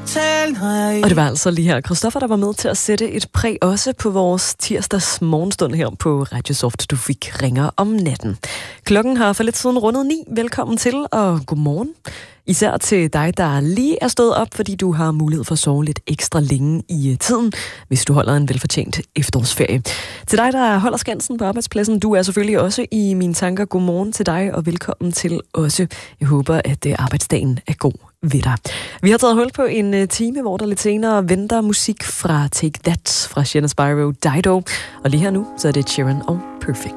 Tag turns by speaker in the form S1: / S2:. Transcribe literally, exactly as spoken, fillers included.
S1: tale, når jeg ikke...
S2: Og det var altså lige her Christoffer, der var med til at sætte et præg også på vores tirsdags morgenstund her på Radio Soft. Du fik ringer om natten. Klokken har for lidt siden rundet ni. Velkommen til, og godmorgen. Især til dig, der lige er stået op, fordi du har mulighed for at sove lidt ekstra længe i tiden, hvis du holder en velfortjent efterårsferie. Til dig, der holder skansen på arbejdspladsen, du er selvfølgelig også i mine tanker. Godmorgen til dig, og velkommen til også. Jeg håber, at arbejdsdagen er god ved dig. Vi har taget hul på en time, hvor der lidt senere venter musik fra Take That, fra Shanna Spyro, Dido. Og lige her nu, så er det Sheeran og Perfect.